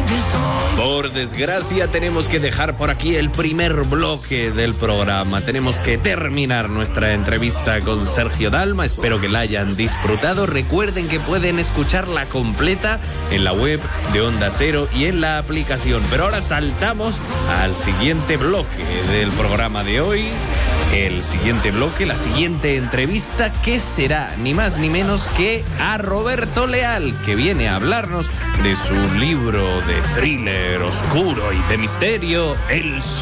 Por desgracia, tenemos que dejar por aquí el primer bloque del programa. Tenemos que terminar nuestra entrevista con Sergio Dalma. Espero que la hayan disfrutado. Recuerden que pueden escucharla completa en la web de Onda Cero y en la aplicación. Pero ahora saltamos al siguiente bloque del programa de hoy. El siguiente bloque, la siguiente entrevista, que será ni más ni menos que a Roberto Leal, que viene a hablarnos de su libro de thriller oscuro y de misterio, El